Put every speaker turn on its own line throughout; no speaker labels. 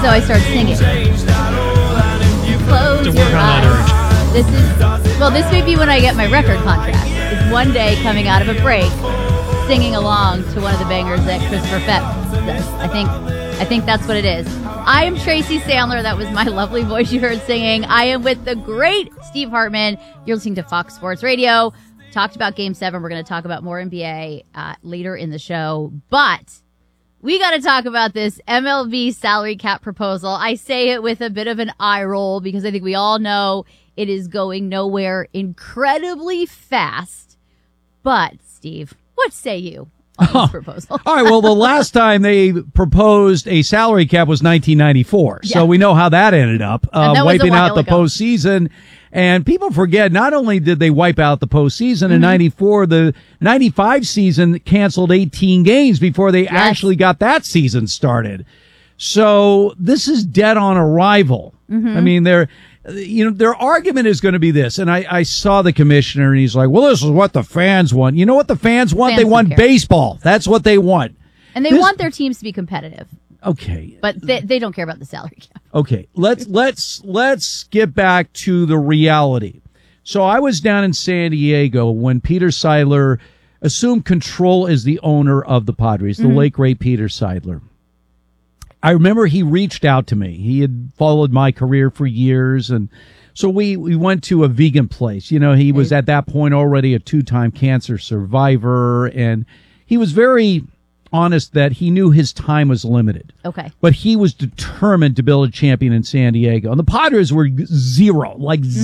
so I start singing. Close your eyes. This may be when I get my record contract. It's one day coming out of a break, singing along to one of the bangers that Christopher Fett does. I think that's what it is. I am Tracy Sandler. That was my lovely voice you heard singing. I am with the great Steve Hartman. You're listening to Fox Sports Radio. Talked about Game 7. We're going to talk about more NBA later in the show. But we got to talk about this MLB salary cap proposal. I say it with a bit of an eye roll because I think we all know it is going nowhere incredibly fast. But, Steve, what say you on this proposal?
All right, well, the last time they proposed a salary cap was 1994. Yeah. So we know how that ended up, wiping out the postseason. And people forget, not only did they wipe out the postseason in 94, the 95 season canceled 18 games before they actually got that season started. So this is dead on arrival. I mean, their argument is going to be this. And I saw the commissioner and he's like, well, this is what the fans want. You know what the fans want? They want baseball. That's what they want.
And they want their teams to be competitive.
Okay.
But they don't care about the salary cap.
Okay. Let's get back to the reality. So I was down in San Diego when Peter Seidler assumed control as the owner of the Padres, the late great Peter Seidler. I remember he reached out to me. He had followed my career for years. And so we went to a vegan place. You know, he was at that point already a 2-time cancer survivor. And he was very honest that he knew his time was limited.
Okay.
But he was determined to build a champion in San Diego. And the Padres were zero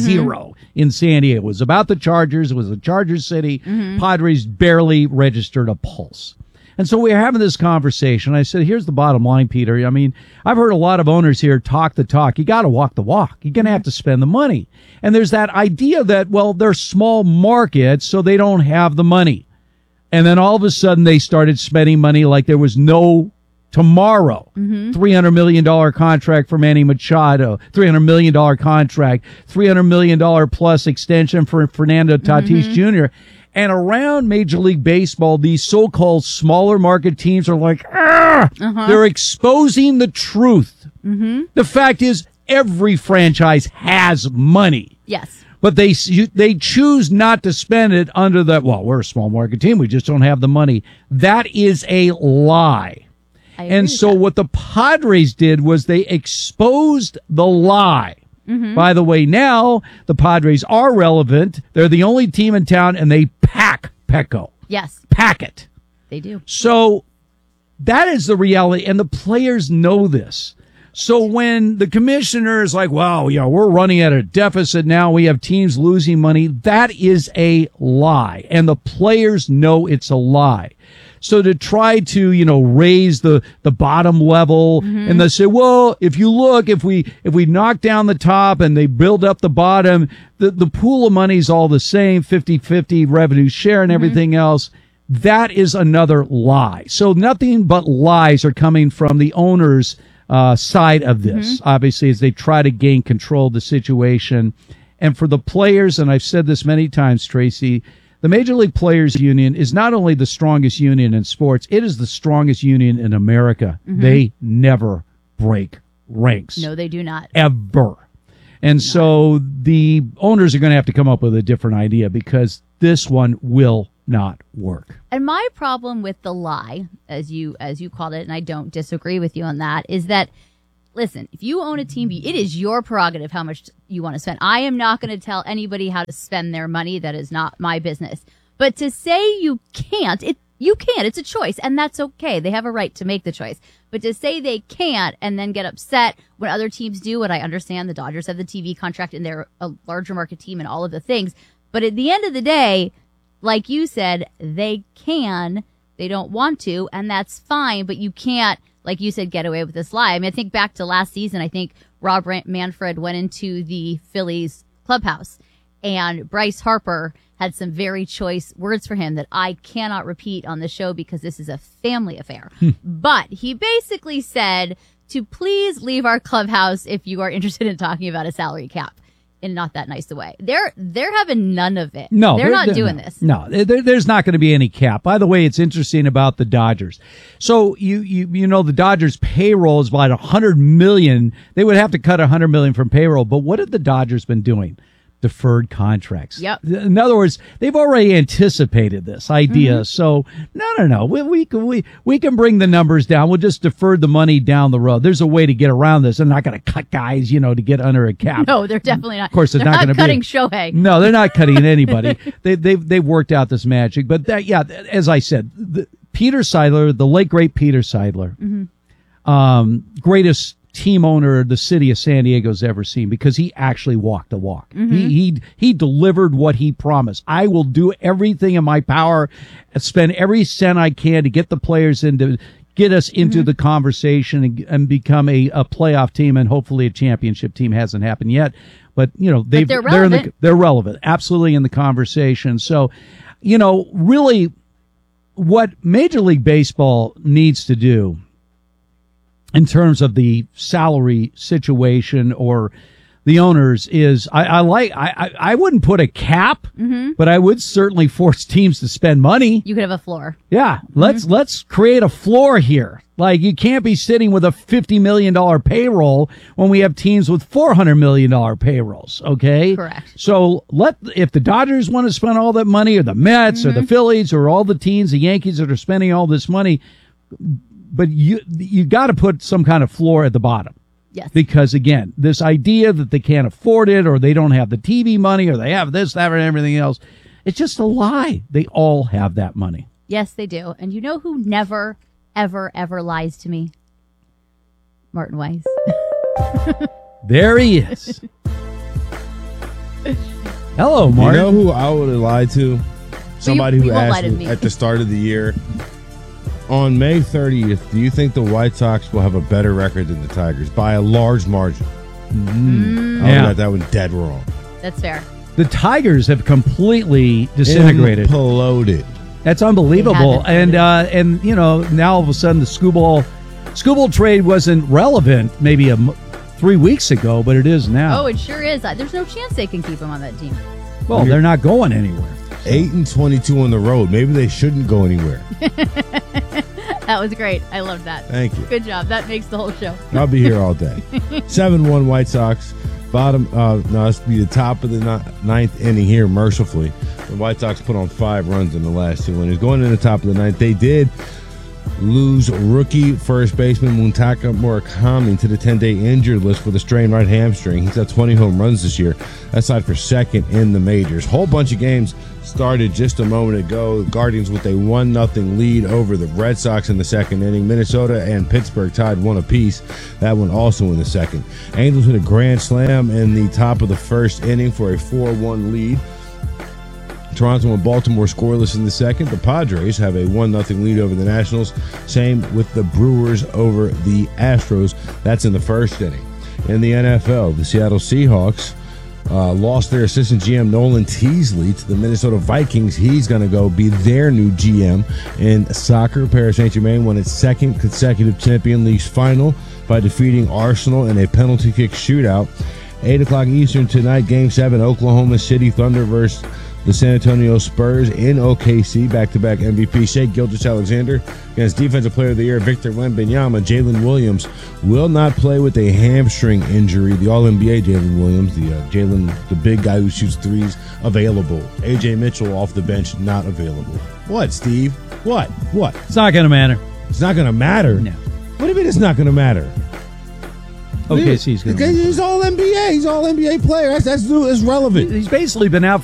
in San Diego. It was about the Chargers. It was a Chargers city. Padres barely registered a pulse. And so we were having this conversation. I said, here's the bottom line, Peter. I mean, I've heard a lot of owners here talk the talk. You got to walk the walk. You're going to have to spend the money. And there's that idea that, well, they're small markets, so they don't have the money. And then all of a sudden they started spending money like there was no tomorrow. $300 million contract for Manny Machado, $300 million contract, $300 million plus extension for Fernando Tatis Jr., and around Major League Baseball, these so-called smaller market teams are like, they're exposing the truth. The fact is, every franchise has money.
Yes.
But they choose not to spend it under the, well, we're a small market team. We just don't have the money. That is a lie. And so what the Padres did was they exposed the lie. By the way, now the Padres are relevant. They're the only team in town, and they pack Petco.
Yes.
Pack it.
They do.
So that is the reality, and the players know this. So when the commissioner is like, well, we're running at a deficit now, we have teams losing money, that is a lie. And the players know it's a lie. So to try to, raise the bottom level and they say, well, if you look, if we knock down the top and they build up the bottom, the pool of money is all the same, 50-50 revenue share and everything else. That is another lie. So nothing but lies are coming from the owners' side of this, obviously, as they try to gain control of the situation. And for the players, and I've said this many times, Tracy, the Major League Players Union is not only the strongest union in sports, it is the strongest union in America. They never break ranks.
No, they do not.
Ever. And so the owners are going to have to come up with a different idea because this one will not work.
And my problem with the lie, as you called it, and I don't disagree with you on that, is that, listen, if you own a team, it is your prerogative how much you want to spend. I am not going to tell anybody how to spend their money. That is not my business. But to say you can't, you can't. It's a choice, and that's okay. They have a right to make the choice. But to say they can't and then get upset when other teams do, and I understand the Dodgers have the TV contract and they're a larger market team and all of the things. But at the end of the day, like you said, they don't want to, and that's fine, but you can't, like you said, get away with this lie. I mean, I think back to last season, I think Rob Manfred went into the Phillies clubhouse, and Bryce Harper had some very choice words for him that I cannot repeat on the show because this is a family affair. But he basically said to please leave our clubhouse if you are interested in talking about a salary cap. in not that nice a way. They're having none of it.
No,
they're not doing this.
No, there's not going to be any cap. By the way, it's interesting about the Dodgers. So you know the Dodgers payroll is about $100 million. They would have to cut $100 million from payroll. But what have the Dodgers been doing? Deferred contracts.
Yep.
In other words, they've already anticipated this idea. So no. We can bring the numbers down. We'll just defer the money down the road. There's a way to get around this. They're not going to cut guys, to get under a cap.
No, they're definitely not.
Of course, they're not going to
cutting Shohei.
No, they're not cutting anybody. They've worked out this magic. But as I said, Peter Seidler, the late great Peter Seidler, greatest team owner the city of San Diego's ever seen, because he actually walked the walk. He delivered what he promised. I will do everything in my power, spend every cent I can to get the players get us into the conversation and become a playoff team and hopefully a championship team. Hasn't happened yet, but they're relevant. They're relevant, absolutely in the conversation. So, really, what Major League Baseball needs to do in terms of the salary situation or the owners is I wouldn't put a cap, but I would certainly force teams to spend money.
You could have a floor.
Yeah. Let's create a floor here. Like, you can't be sitting with a $50 million payroll when we have teams with $400 million payrolls. Okay.
Correct.
So if the Dodgers want to spend all that money, or the Mets or the Phillies or all the teams, the Yankees that are spending all this money, but you got to put some kind of floor at the bottom.
Yes.
Because, again, this idea that they can't afford it, or they don't have the TV money, or they have this, that, and everything else, it's just a lie. They all have that money.
Yes, they do. And you know who never, ever, ever lies to me? Martin Weiss.
There he is. Hello, Martin.
You know who I would have lied to? Somebody who asked me at the start of the year, on May 30th, do you think the White Sox will have a better record than the Tigers by a large margin? I got that one dead wrong.
That's fair.
The Tigers have completely disintegrated.
Imploded.
That's unbelievable. And now all of a sudden the Skubal trade wasn't relevant maybe 3 weeks ago, but it is now.
Oh, it sure is. There's no chance they can keep him on that team.
Well, they're not going anywhere.
8-22 on the road. Maybe they shouldn't go anywhere.
That was great. I loved that.
Thank you.
Good job. That makes the whole show.
I'll be here all day. 7-1 White Sox. This will be the top of the ninth inning here, mercifully. The White Sox put on 5 runs in the last 2 innings. Going in the top of the ninth, they did lose rookie first baseman Muntaka Murakami to the 10-day injured list with a strained right hamstring. He's got 20 home runs this year. That's tied for second in the majors. Whole bunch of games started just a moment ago. The Guardians with a 1-0 lead over the Red Sox in the second inning. Minnesota and Pittsburgh tied 1 apiece. That one also in the second. Angels hit a grand slam in the top of the first inning for a 4-1 lead. Toronto and Baltimore scoreless in the second. The Padres have a 1-0 lead over the Nationals. Same with the Brewers over the Astros. That's in the first inning. In the NFL, the Seattle Seahawks lost their assistant GM Nolan Teasley to the Minnesota Vikings. He's going to go be their new GM in soccer. Paris Saint-Germain won its second consecutive Champions League final by defeating Arsenal in a penalty kick shootout. 8 o'clock Eastern tonight, Game 7, Oklahoma City Thunder versus the San Antonio Spurs in OKC. Back-to-back MVP Shai Gilgeous-Alexander against Defensive Player of the Year Victor Wembanyama. Jalen Williams will not play with a hamstring injury. The All-NBA Jalen Williams, the big guy who shoots threes, available. A.J. Mitchell off the bench, not available. What, Steve? What?
It's not going to matter.
It's not going to matter?
No.
What do you mean it's not going to matter?
OKC's going to
He's All-NBA. He's All-NBA player. That's relevant.
He's basically been out